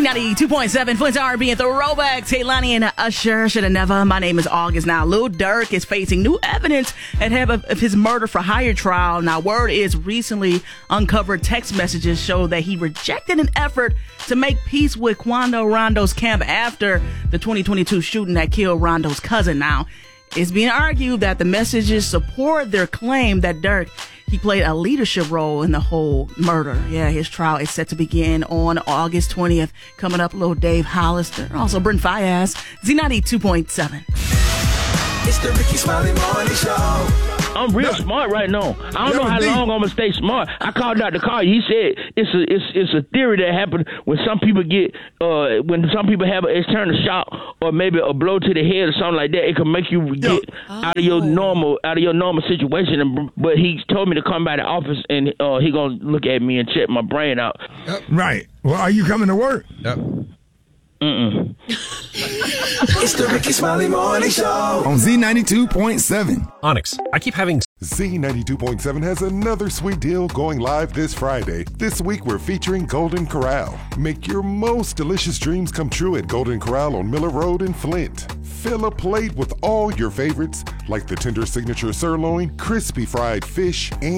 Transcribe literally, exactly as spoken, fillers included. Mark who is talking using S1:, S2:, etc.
S1: ninety-two point seven, Flint's R and B and Throwback. Taylani and Usher, should have never. My name is August. Now, Lil Durk is facing new evidence ahead of, of his murder for hire trial. Now, word is recently uncovered text messages show that he rejected an effort to make peace with Quando Rondo's camp after the twenty twenty-two shooting that killed Rondo's cousin. Now, it's being argued that the messages support their claim that Durk, he played a leadership role in the whole murder. Yeah, his trial is set to begin on August twentieth. Coming up, little Dave Hollister, also Brent Fayez, Z ninety-two point seven.
S2: It's the Ricky Smiley Morning Show.
S3: I'm real
S4: No.
S3: smart right now. I don't
S4: Never
S3: know how
S4: did.
S3: long I'm gonna stay smart. I called Doctor Carr. He said it's a it's it's a theory that happens when some people get uh when some people have an external shock or maybe a blow to the head or something like that. It can make you get out of your normal out of your normal situation. And, but he told me to come by the office and uh, he gonna look at me and check my brain out.
S4: Right. Well, are you coming to work?
S5: Yep.
S3: Mm-mm.
S2: It's the Ricky Smiley Morning Show.
S4: On Z ninety-two point seven.
S5: Onyx, I keep having
S6: Z ninety-two point seven has another sweet deal going live this Friday. This week we're featuring Golden Corral. Make your most delicious dreams come true at Golden Corral on Miller Road in Flint. Fill a plate with all your favorites like the tender signature sirloin, crispy fried fish, and